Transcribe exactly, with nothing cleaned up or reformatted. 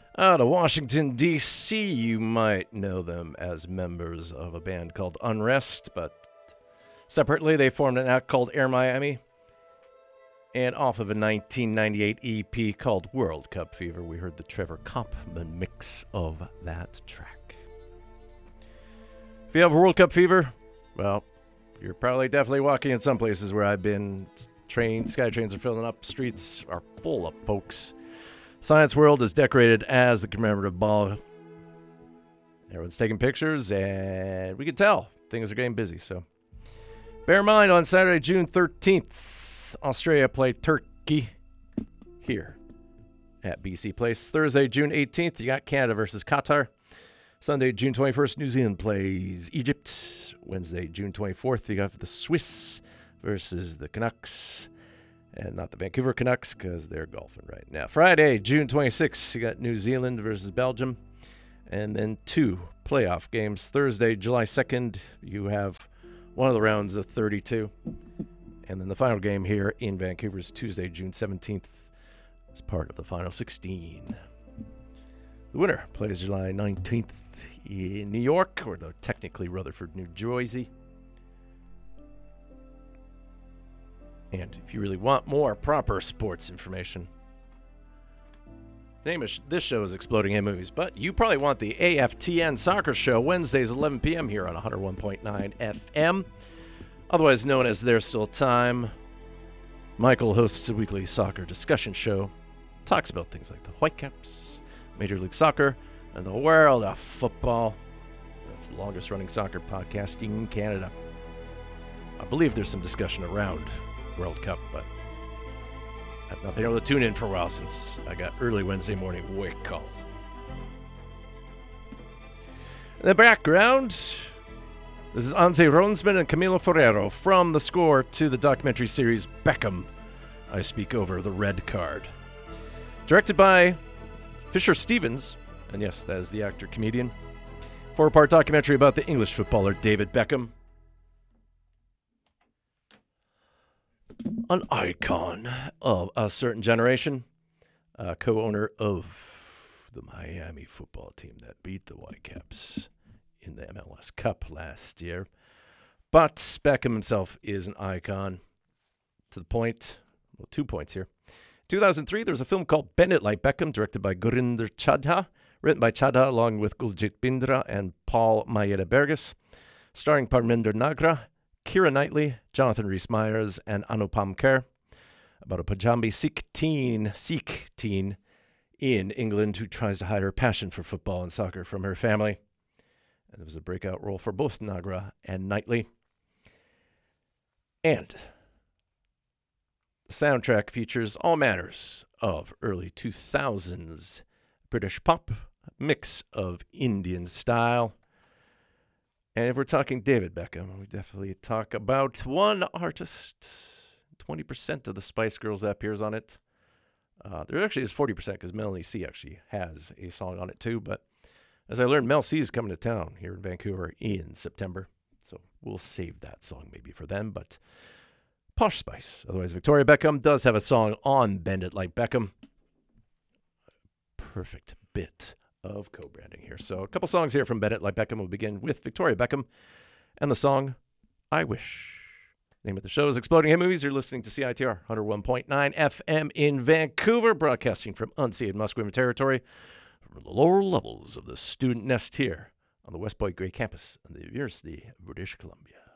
Out of Washington, D C, you might know them as members of a band called Unrest, but separately they formed an act called Air Miami. And off of a nineteen ninety-eight E P called World Cup Fever, we heard the Trevor Kompman mix of that track. If you have World Cup fever, well, you're probably definitely walking in some places where I've been. Trains, sky trains are filling up, streets are full of folks. Science World is decorated as the commemorative ball. Everyone's taking pictures, and we can tell things are getting busy. So, bear in mind, on Saturday, June thirteenth, Australia played Turkey here at B C Place. Thursday, June eighteenth, you got Canada versus Qatar. Sunday, June twenty-first, New Zealand plays Egypt. Wednesday, June twenty-fourth, you got the Swiss versus the Canucks. And not the Vancouver Canucks, because they're golfing right now. Friday, June twenty-sixth, you got New Zealand versus Belgium. And then two playoff games. Thursday, July second, you have one of the rounds of thirty-two. And then the final game here in Vancouver is Tuesday, June seventeenth, as part of the final sixteen. The winner plays July nineteenth in New York, or though technically Rutherford, New Jersey. And if you really want more proper sports information, the name of sh- this show is Exploding Head Movies, but you probably want the A F T N Soccer Show, Wednesdays, eleven p.m. here on one oh one point nine F M, otherwise known as There's Still Time. Michael hosts a weekly soccer discussion show, talks about things like the Whitecaps, Major League Soccer, and the world of football. That's the longest-running soccer podcast in Canada. I believe there's some discussion around World Cup, but I've not been able to tune in for a while since I got early Wednesday morning wake calls. In the background, this is Anze Ronsman and Camilo Ferrero from the score to the documentary series Beckham, I Speak Over the Red Card. Directed by Fisher Stevens, and yes, that is the actor-comedian. Four-part documentary about the English footballer David Beckham. An icon of a certain generation, a co-owner of the Miami football team that beat the Whitecaps in the M L S Cup last year. But Beckham himself is an icon to the point, well, two points here. two thousand three, there was a film called Bend It Like Beckham, directed by Gurinder Chadha, written by Chadha along with Guljit Bindra and Paul Mayeda Burgess, starring Parminder Nagra, Keira Knightley, Jonathan Rhys-Meyers, and Anupam Kher, about a Punjabi Sikh teen, Sikh teen in England who tries to hide her passion for football and soccer from her family. And there was a breakout role for both Nagra and Knightley. And the soundtrack features all manners of early two thousands British pop, mix of Indian style. And if we're talking David Beckham, we definitely talk about one artist. twenty percent of the Spice Girls that appears on it. Uh, there actually is forty percent because Melanie C actually has a song on it too. But as I learned, Mel C is coming to town here in Vancouver in September. So we'll save that song maybe for them. But Posh Spice, otherwise Victoria Beckham, does have a song on Bend It Like Beckham. Perfect bit of co-branding here. So a couple songs here from Bend It Like Beckham. We'll begin with Victoria Beckham and the song I Wish. Name of the show is Exploding Head Movies. You're listening to C I T R one oh one point nine F M in Vancouver, broadcasting from unceded Musqueam territory from the lower levels of the student nest here on the West Point Grey campus of the University of British Columbia.